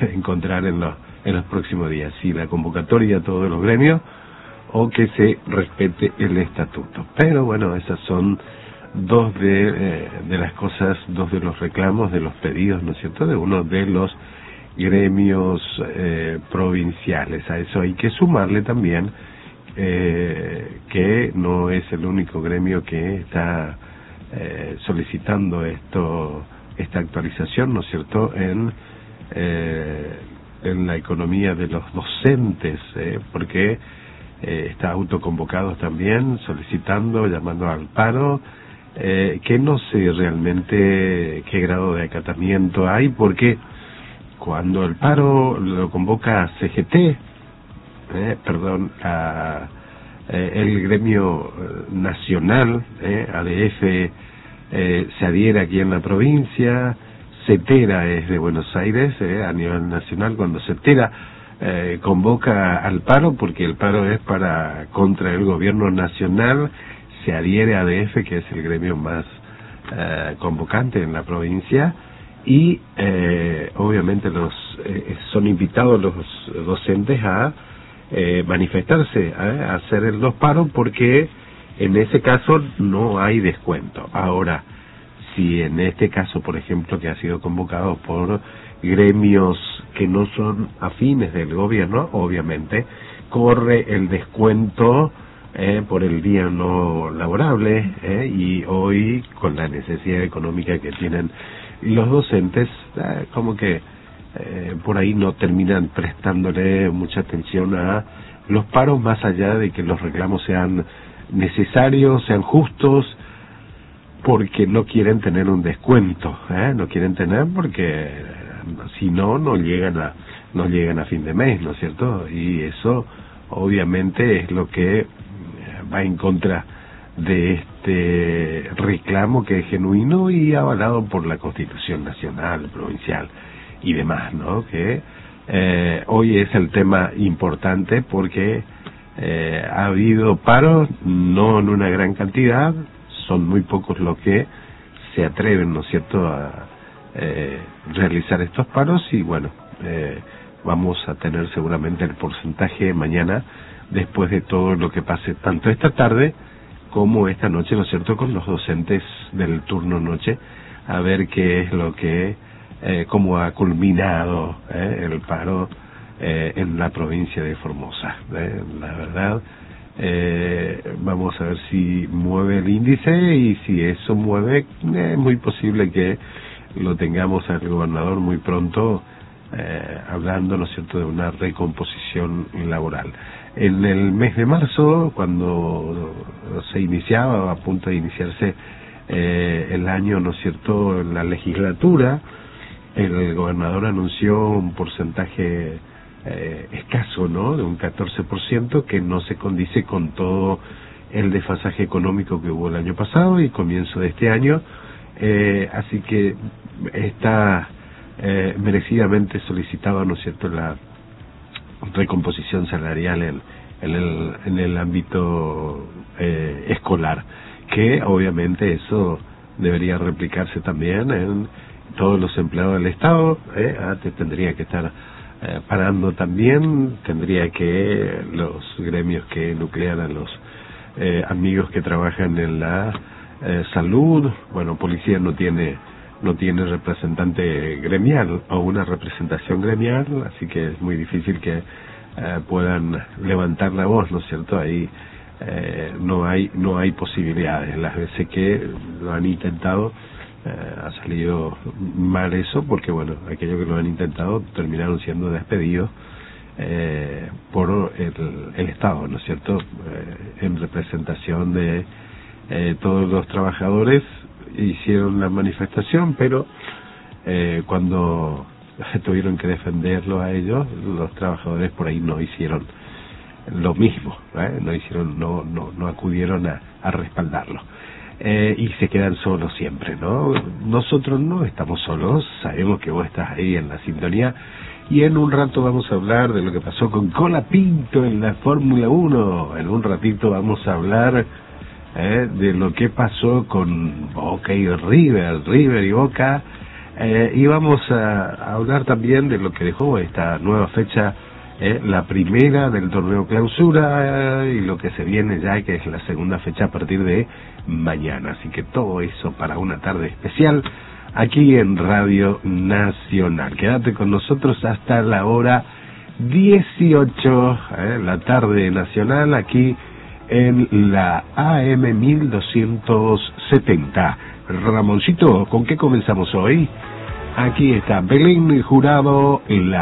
encontrar en los próximos días, si la convocatoria a todos los gremios o que se respete el estatuto. Pero bueno, esas son dos de las cosas, dos de los reclamos, de los pedidos, ¿no es cierto?, de uno de los gremios provinciales. A eso hay que sumarle también que no es el único gremio que está solicitando esta actualización, ¿no es cierto?, en la economía de los docentes, porque está autoconvocados también, solicitando, llamando al paro, que no sé realmente qué grado de acatamiento hay, porque cuando el paro lo convoca a CGT, el gremio nacional, ADF, se adhiere aquí en la provincia, CETERA es de Buenos Aires, a nivel nacional. Cuando CETERA convoca al paro, porque el paro es contra el gobierno nacional, se adhiere a ADF, que es el gremio más convocante en la provincia, y obviamente son invitados los docentes a manifestarse, a hacer los paros, porque en ese caso no hay descuento. Ahora, si en este caso, por ejemplo, que ha sido convocado por gremios que no son afines del gobierno, obviamente corre el descuento por el día no laborable, y hoy, con la necesidad económica que tienen los docentes, como que por ahí no terminan prestándole mucha atención a los paros, más allá de que los reclamos sean necesarios, sean justos, porque no quieren tener un descuento, no quieren tener, porque si no llegan a fin de mes, ¿no es cierto? Y eso obviamente es lo que va en contra de este reclamo, que es genuino y avalado por la Constitución nacional, provincial y demás, ¿no? Que hoy es el tema importante, porque ha habido paros, no en una gran cantidad, son muy pocos los que se atreven, ¿no es cierto?, a realizar estos paros, y bueno, vamos a tener seguramente el porcentaje mañana, después de todo lo que pase tanto esta tarde como esta noche, ¿no es cierto?, con los docentes del turno noche, a ver qué es lo que cómo ha culminado el paro en la provincia de Formosa. La verdad, vamos a ver si mueve el índice, y si eso mueve, es muy posible que lo tengamos al gobernador muy pronto hablando, ¿no es cierto?, de una recomposición laboral. En el mes de marzo, cuando se iniciaba, a punto de iniciarse el año, ¿no es cierto?, en la legislatura, el gobernador anunció un porcentaje escaso, ¿no?, de un 14%, que no se condice con todo el desfasaje económico que hubo el año pasado y comienzo de este año, así que está merecidamente solicitaba, ¿no es cierto?, la recomposición salarial en el ámbito escolar, que obviamente eso debería replicarse también en todos los empleados del Estado. Tendría que estar parando también, tendría que los gremios que nuclean a los amigos que trabajan en la salud, bueno, policía no tiene representante gremial o una representación gremial, así que es muy difícil que puedan levantar la voz, ¿no es cierto? Ahí no hay posibilidades. Las veces que lo han intentado ha salido mal eso, porque bueno, aquellos que lo han intentado terminaron siendo despedidos por el Estado, ¿no es cierto?, en representación de todos los trabajadores. Hicieron la manifestación, pero cuando tuvieron que defenderlo a ellos, los trabajadores por ahí no hicieron lo mismo, no acudieron a respaldarlo, y se quedan solos siempre, ¿no? Nosotros no estamos solos, sabemos que vos estás ahí en la sintonía, y en un rato vamos a hablar de lo que pasó con Colapinto en la Fórmula 1, en un ratito vamos a hablar de lo que pasó con Boca y River y Boca Y vamos a hablar también de lo que dejó esta nueva fecha, la primera del torneo clausura, y lo que se viene ya, que es la segunda fecha a partir de mañana. Así que todo eso para una tarde especial aquí en Radio Nacional. Quédate con nosotros hasta la hora 18, la tarde nacional, aquí en la AM 1270. Ramoncito, ¿con qué comenzamos hoy? Aquí está Belén Jurado, la